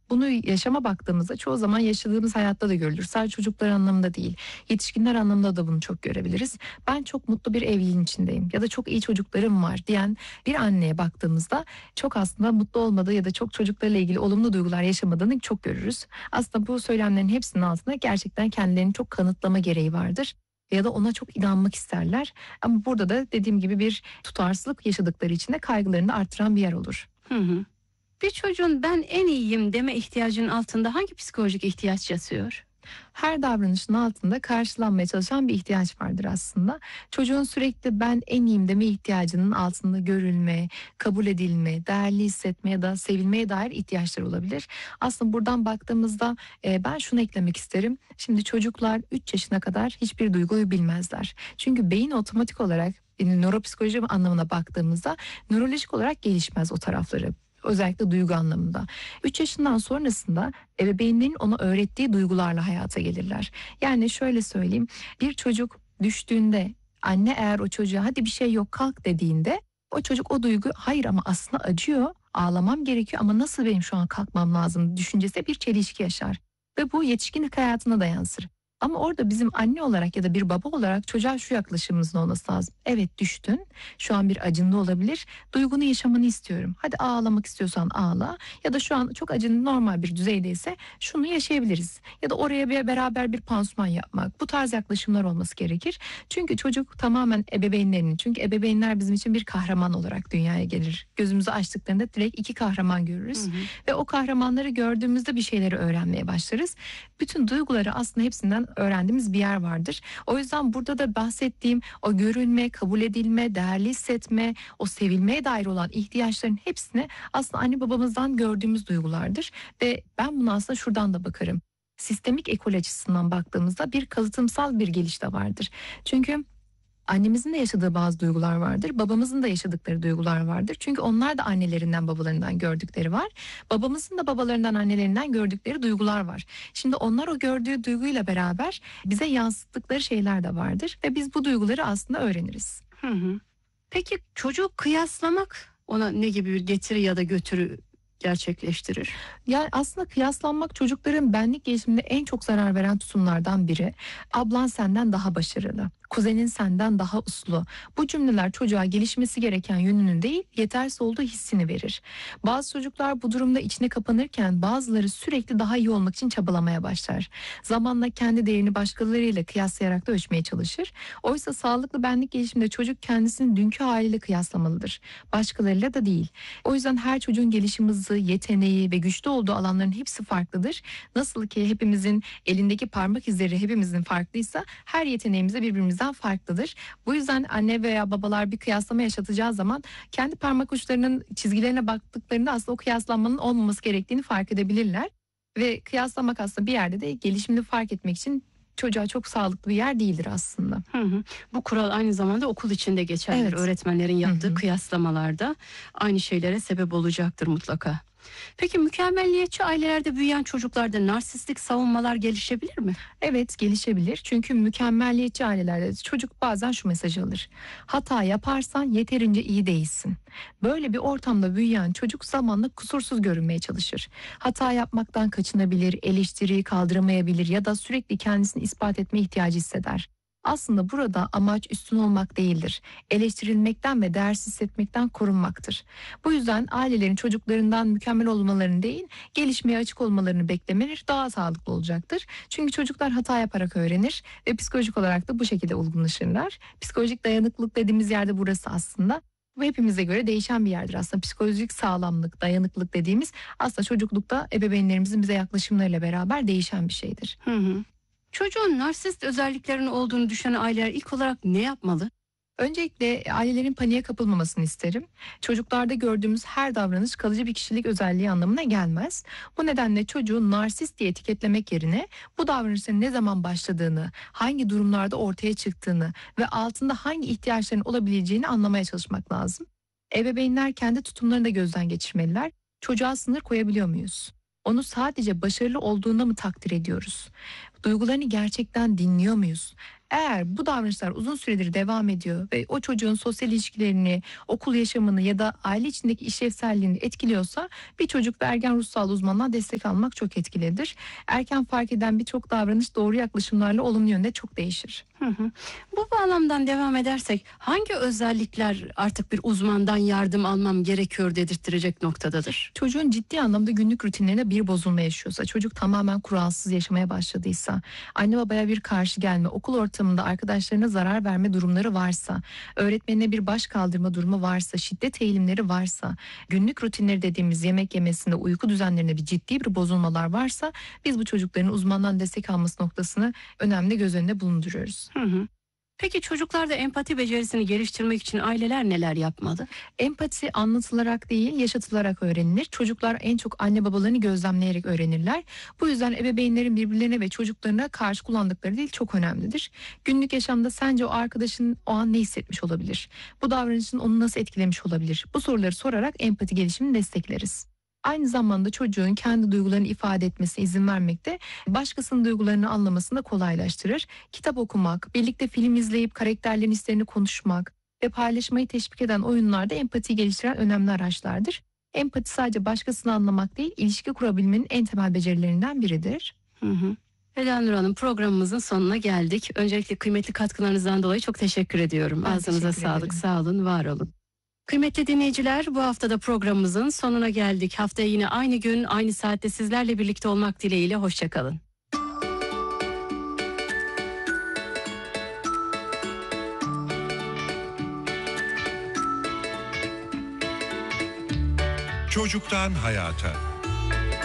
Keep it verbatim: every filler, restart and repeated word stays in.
Bunu yaşama baktığımızda çoğu zaman yaşadığımız hayatta da görülür. Sadece çocuklar anlamında değil, yetişkinler anlamında da bunu çok görebiliriz. Ben çok mutlu bir evliliğin içindeyim ya da çok iyi çocuklarım var diyen bir anneye baktığımızda çok aslında mutlu olmadığı ya da çok çocuklarıyla ilgili olumlu duygular yaşamadığını çok görürüz. Aslında bu söylemlerin hepsinin altında gerçekten kendilerini çok kanıtlama gereği vardır ya da ona çok inanmak isterler. Ama burada da dediğim gibi bir tutarsızlık yaşadıkları için de kaygılarını artıran bir yer olur. Hı hı. Bir çocuğun ben en iyiyim deme ihtiyacının altında hangi psikolojik ihtiyaç yatıyor? Her davranışın altında karşılanmaya çalışan bir ihtiyaç vardır aslında. Çocuğun sürekli ben en iyiyim deme ihtiyacının altında görülme, kabul edilme, değerli hissetme ya da sevilmeye dair ihtiyaçlar olabilir. Aslında buradan baktığımızda e, ben şunu eklemek isterim. Şimdi çocuklar üç yaşına kadar hiçbir duyguyu bilmezler. Çünkü beyin otomatik olarak yani nöropsikoloji anlamına baktığımızda nörolojik olarak gelişmez o tarafları. Özellikle duygu anlamında. üç yaşından sonrasında ebeveynlerin ona öğrettiği duygularla hayata gelirler. Yani şöyle söyleyeyim, bir çocuk düştüğünde anne eğer o çocuğa hadi bir şey yok kalk dediğinde o çocuk o duygu hayır ama aslında acıyor, ağlamam gerekiyor ama nasıl benim şu an kalkmam lazım düşüncesi bir çelişki yaşar. Ve bu yetişkinlik hayatına da yansır. Ama orada bizim anne olarak ya da bir baba olarak çocuğa şu yaklaşımımızın olması lazım. Evet düştün, şu an bir acında olabilir, duygunu yaşamanı istiyorum. Hadi ağlamak istiyorsan ağla ya da şu an çok acının normal bir düzeydeyse şunu yaşayabiliriz. Ya da oraya bir beraber bir pansuman yapmak, bu tarz yaklaşımlar olması gerekir. Çünkü çocuk tamamen ebeveynlerinin, çünkü ebeveynler bizim için bir kahraman olarak dünyaya gelir. Gözümüzü açtıklarında direkt iki kahraman görürüz. Hı hı. Ve o kahramanları gördüğümüzde bir şeyleri öğrenmeye başlarız. Bütün duyguları aslında hepsinden öğrendiğimiz bir yer vardır. O yüzden burada da bahsettiğim o görülme, kabul edilme, değerli hissetme, o sevilmeye dair olan ihtiyaçların hepsini aslında anne babamızdan gördüğümüz duygulardır. Ve ben buna aslında şuradan da bakarım. Sistemik ekol açısından baktığımızda bir kalıtımsal bir geliş de vardır. Çünkü annemizin de yaşadığı bazı duygular vardır. Babamızın da yaşadıkları duygular vardır. Çünkü onlar da annelerinden babalarından gördükleri var. Babamızın da babalarından annelerinden gördükleri duygular var. Şimdi onlar o gördüğü duyguyla beraber bize yansıttıkları şeyler de vardır. Ve biz bu duyguları aslında öğreniriz. Hı hı. Peki çocuğu kıyaslamak ona ne gibi bir getiri ya da götürü gerçekleştirir? Yani aslında kıyaslanmak çocukların benlik gelişiminde en çok zarar veren tutumlardan biri. Ablan senden daha başarılı, kuzenin senden daha uslu. Bu cümleler çocuğa gelişmesi gereken yönünü değil, yetersiz olduğu hissini verir. Bazı çocuklar bu durumda içine kapanırken bazıları sürekli daha iyi olmak için çabalamaya başlar. Zamanla kendi değerini başkalarıyla kıyaslayarak da ölçmeye çalışır. Oysa sağlıklı benlik gelişiminde çocuk kendisini dünkü haliyle kıyaslamalıdır. Başkalarıyla da değil. O yüzden her çocuğun gelişim hızı, yeteneği ve güçlü olduğu alanların hepsi farklıdır. Nasıl ki hepimizin elindeki parmak izleri hepimizin farklıysa her yeteneğimiz de birbirimizden farklıdır. Bu yüzden anne veya babalar bir kıyaslama yaşatacağı zaman kendi parmak uçlarının çizgilerine baktıklarında aslında o kıyaslanmanın olmaması gerektiğini fark edebilirler. Ve kıyaslamak aslında bir yerde de gelişimini fark etmek için çocuğa çok sağlıklı bir yer değildir aslında. Hı hı. Bu kural aynı zamanda okul içinde geçerlidir. Evet. Öğretmenlerin yaptığı hı hı. kıyaslamalarda aynı şeylere sebep olacaktır mutlaka. Peki mükemmelliyetçi ailelerde büyüyen çocuklarda narsistik savunmalar gelişebilir mi? Evet, gelişebilir. Çünkü mükemmelliyetçi ailelerde çocuk bazen şu mesajı alır. Hata yaparsan yeterince iyi değilsin. Böyle bir ortamda büyüyen çocuk zamanla kusursuz görünmeye çalışır. Hata yapmaktan kaçınabilir, eleştiriyi kaldıramayabilir ya da sürekli kendisini ispat etme ihtiyacı hisseder. Aslında burada amaç üstün olmak değildir. Eleştirilmekten ve değersiz hissetmekten korunmaktır. Bu yüzden ailelerin çocuklarından mükemmel olmalarını değil, gelişmeye açık olmalarını beklemeleri daha sağlıklı olacaktır. Çünkü çocuklar hata yaparak öğrenir ve psikolojik olarak da bu şekilde olgunlaşırlar. Psikolojik dayanıklılık dediğimiz yerde burası aslında. Bu hepimize göre değişen bir yerdir aslında. Psikolojik sağlamlık, dayanıklılık dediğimiz aslında çocuklukta ebeveynlerimizin bize yaklaşımlarıyla beraber değişen bir şeydir. Hı hı. Çocuğun narsist özelliklerinin olduğunu düşünen aileler ilk olarak ne yapmalı? Öncelikle ailelerin paniğe kapılmamasını isterim. Çocuklarda gördüğümüz her davranış kalıcı bir kişilik özelliği anlamına gelmez. Bu nedenle çocuğu narsist diye etiketlemek yerine bu davranışların ne zaman başladığını, hangi durumlarda ortaya çıktığını ve altında hangi ihtiyaçların olabileceğini anlamaya çalışmak lazım. Ebeveynler kendi tutumlarını da gözden geçirmeliler. Çocuğa sınır koyabiliyor muyuz? Onu sadece başarılı olduğunda mı takdir ediyoruz? Duygularını gerçekten dinliyor muyuz? Eğer bu davranışlar uzun süredir devam ediyor ve o çocuğun sosyal ilişkilerini, okul yaşamını ya da aile içindeki işlevselliğini etkiliyorsa bir çocuk ve ergen ruh sağlığı uzmanından destek almak çok etkilidir. Erken fark eden birçok davranış doğru yaklaşımlarla olumlu yönde çok değişir. Hı hı. Bu bağlamdan devam edersek hangi özellikler artık bir uzmandan yardım almam gerekiyor dedirttirecek noktadadır? Çocuğun ciddi anlamda günlük rutinlerine bir bozulma yaşıyorsa, çocuk tamamen kuralsız yaşamaya başladıysa, anne babaya bir karşı gelme, okul ortamında arkadaşlarına zarar verme durumları varsa, öğretmenine bir baş kaldırma durumu varsa, şiddet eğilimleri varsa, günlük rutinleri dediğimiz yemek yemesinde, uyku düzenlerinde bir ciddi bir bozulmalar varsa biz bu çocukların uzmandan destek alması noktasını önemli göz önünde bulunduruyoruz. Hı hı. Peki çocuklarda empati becerisini geliştirmek için aileler neler yapmalı? Empati anlatılarak değil, yaşatılarak öğrenilir. Çocuklar en çok anne babalarını gözlemleyerek öğrenirler. Bu yüzden ebeveynlerin birbirlerine ve çocuklarına karşı kullandıkları dil çok önemlidir. Günlük yaşamda sence o arkadaşın o an ne hissetmiş olabilir? Bu davranışın onu nasıl etkilemiş olabilir? Bu soruları sorarak empati gelişimini destekleriz. Aynı zamanda çocuğun kendi duygularını ifade etmesine izin vermek de başkasının duygularını anlamasını da kolaylaştırır. Kitap okumak, birlikte film izleyip karakterlerin hislerini konuşmak ve paylaşmayı teşvik eden oyunlar da empatiyi geliştiren önemli araçlardır. Empati sadece başkasını anlamak değil, ilişki kurabilmenin en temel becerilerinden biridir. Hı hı. Ela Nur Hanım, programımızın sonuna geldik. Öncelikle kıymetli katkılarınızdan dolayı çok teşekkür ediyorum. Ben Ağzınıza teşekkür sağlık, ederim. sağ olun, var olun. Kıymetli dinleyiciler, bu haftada programımızın sonuna geldik. Haftaya yine aynı gün, aynı saatte sizlerle birlikte olmak dileğiyle. Hoşçakalın. Çocuktan hayata.